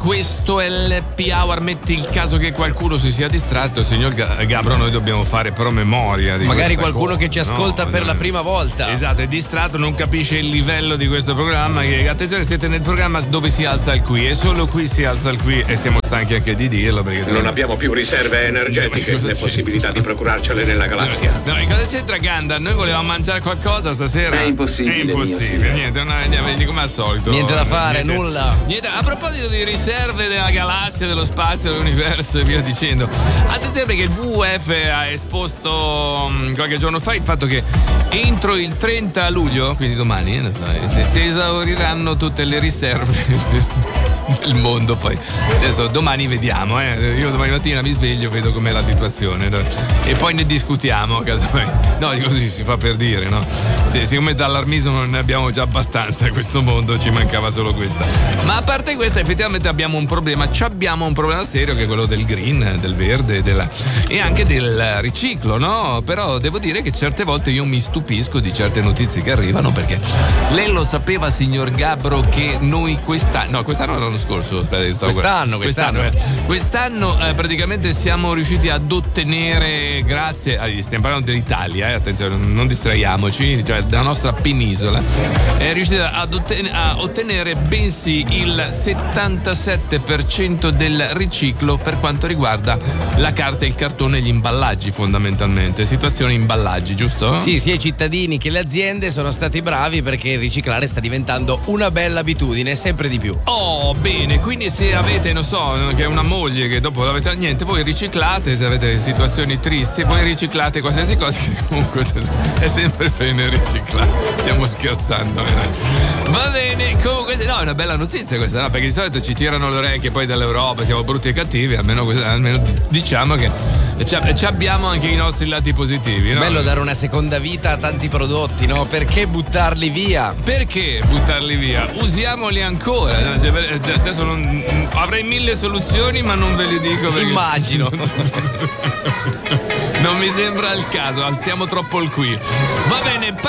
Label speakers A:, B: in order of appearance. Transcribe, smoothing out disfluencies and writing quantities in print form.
A: questo LP Hour. Metti il caso che qualcuno si sia distratto, signor Gabro, noi dobbiamo fare promemoria di
B: magari qualcuno
A: cosa,
B: che ci ascolta per la prima volta.
A: Esatto, è distratto, non capisce il livello di questo programma. Che, attenzione, siete nel programma dove si alza il qui, e solo qui si alza il qui, e siamo stanchi anche di dirlo perché
C: non abbiamo più riserve energetiche né possibilità di procurarcele nella galassia.
A: No, cosa c'entra Gandalf? Noi volevamo mangiare qualcosa stasera.
C: È impossibile.
A: Niente, come al solito.
B: Niente da fare, nulla.
A: Niente. A proposito di riserve della galassia, dello spazio, dell'universo e via dicendo, attenzione perché il WWF ha esposto qualche giorno fa il fatto che entro il 30 luglio, quindi domani, si esauriranno tutte le riserve del mondo. Poi adesso domani vediamo, io domani mattina mi sveglio, vedo com'è la situazione e poi ne discutiamo, casomai. No, così si fa per dire, no? Siccome d'allarmismo non ne abbiamo già abbastanza in questo mondo, ci mancava solo questa. Ma a parte questa, effettivamente abbiamo un problema serio, che è quello del green, del verde e anche del riciclo, no? Però devo dire che certe volte io mi stupisco di certe notizie che arrivano, perché lei lo sapeva, signor Gabbro, che noi quest'anno l'anno scorso, quest'anno praticamente siamo riusciti ad ottenere, grazie stiamo parlando dell'Italia, attenzione, non distraiamoci, cioè della nostra penisola, è riuscita a ottenere bensì il 77% del riciclo per quanto riguarda la carta, il cartone e gli imballaggi, fondamentalmente. Situazione imballaggi, giusto?
B: Sì, sia i cittadini che le aziende sono stati bravi, perché il riciclare sta diventando una bella abitudine, sempre di più.
A: Oh, bene, quindi se avete, non so, che è una moglie che dopo l'avete niente, voi riciclate, se avete situazioni tristi, voi riciclate qualsiasi cosa, che comunque è sempre bene riciclare. Stiamo scherzando, va bene, comunque no, è una bella notizia questa, no? Perché di solito ci tirano le orecchie poi dall'Europa, siamo brutti e cattivi, almeno diciamo che ci abbiamo anche i nostri lati positivi, no?
B: Bello dare una seconda vita a tanti prodotti, no? Perché buttarli via?
A: Perché buttarli via? Usiamoli ancora. Adesso avrei 1000 soluzioni, ma non ve le dico perché...
B: Immagino.
A: Non mi sembra il caso, alziamo troppo il qui. Va bene,